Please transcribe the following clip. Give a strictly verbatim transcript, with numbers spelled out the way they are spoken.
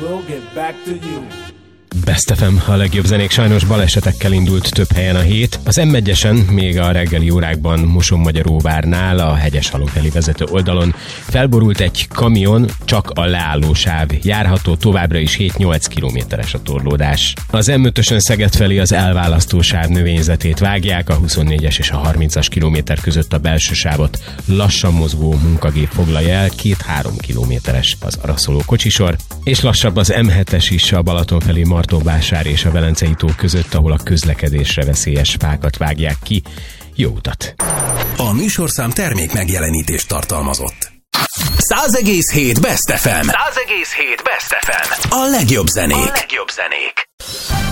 we'll get back to you. Best ef em, a legjobb zenék. Sajnos balesetekkel indult több helyen a hét. Az em egyesen még a reggeli órákban Mosonmagyaróvárnál, a Hegyeshalom felé vezető oldalon felborult egy kamion, csak a leállósáv járható, továbbra is hét-nyolc kilométeres a torlódás. Az em ötösön Szeged felé az elválasztó sáv növényzetét vágják, a huszonnégyes és a harmincas kilométer között a belső sávot lassan mozgó munkagép foglalja el, két-három kilométeres az araszoló kocsisor, és lassabb az em hetes is a Balaton felé Martonvásár és a Velencei tó között, ahol a közlekedésre veszélyes fákat vágják ki. Jó utat! A műsorszám termék megjelenítést tartalmazott. száz egész hét Best ef em. száz egész hét Best ef em. A legjobb zenék. A legjobb zenék.